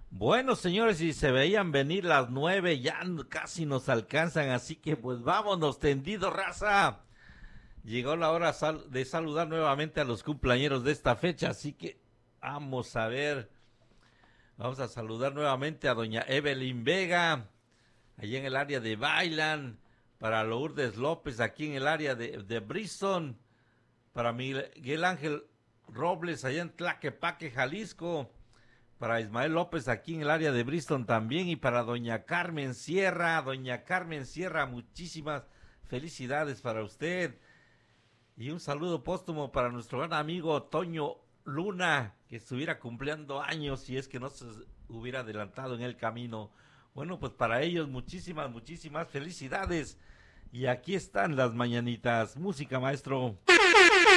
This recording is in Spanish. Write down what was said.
Bueno, señores, si se veían venir las 9, ya casi nos alcanzan, así que pues vámonos, tendido raza. Llegó la hora de saludar nuevamente a los cumpleañeros de esta fecha, así que vamos a ver, vamos a saludar nuevamente a doña Evelyn Vega, allá en el área de Bailan, para Lourdes López, aquí en el área de Bristol, para Miguel Ángel Robles, allá en Tlaquepaque, Jalisco, para Ismael López aquí en el área de Bristol también y para doña Carmen Sierra, muchísimas felicidades para usted y un saludo póstumo para nuestro gran amigo Toño Luna, que estuviera cumpliendo años si es que no se hubiera adelantado en el camino. Bueno, pues para ellos muchísimas felicidades y aquí están las mañanitas. Música, maestro.